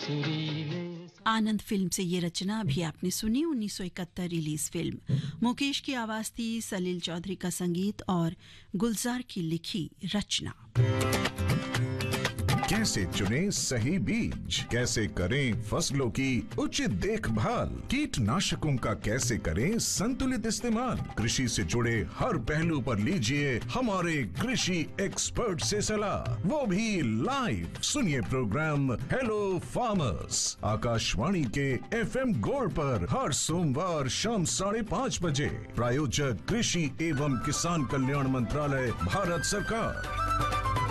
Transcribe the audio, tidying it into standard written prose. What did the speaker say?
आनंद film से ये रचना अभी आपने सुनी। 1971 रिलीज फिल्म। मुकेश की आवाज थी, सलील चौधरी का संगीत और गुलजार की लिखी रचना। कैसे चुनें सही बीज, कैसे करें फसलों की उचित देखभाल, कीटनाशकों का कैसे करें संतुलित इस्तेमाल, कृषि से जुड़े हर पहलू पर लीजिए हमारे कृषि एक्सपर्ट से सलाह, वो भी लाइव। सुनिए प्रोग्राम हेलो फार्मर्स आकाशवाणी के FM गोल्ड पर हर सोमवार शाम 5:30 बजे। प्रायोजक कृषि एवं किसान कल्याण मंत्रालय, भारत सरकार।